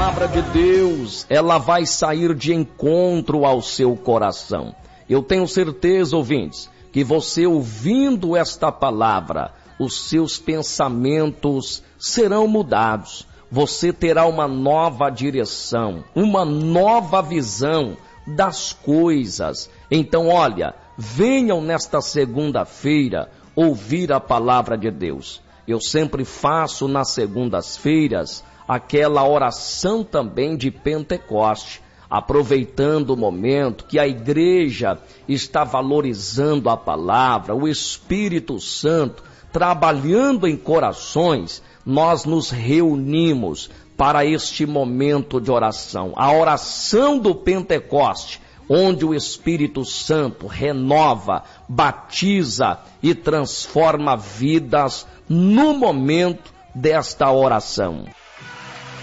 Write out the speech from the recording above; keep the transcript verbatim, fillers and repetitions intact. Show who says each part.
Speaker 1: palavra de Deus, ela vai sair de encontro ao seu coração. Eu tenho certeza, ouvintes, que você ouvindo esta palavra, os seus pensamentos serão mudados. Você terá uma nova direção, uma nova visão das coisas. Então, olha, venham nesta segunda-feira ouvir a palavra de Deus. Eu sempre faço nas segundas-feiras aquela oração também de Pentecoste, aproveitando o momento que a igreja está valorizando a palavra, o Espírito Santo trabalhando em corações, nós nos reunimos para este momento de oração. A oração do Pentecoste, onde o Espírito Santo renova, batiza e transforma vidas no momento desta oração.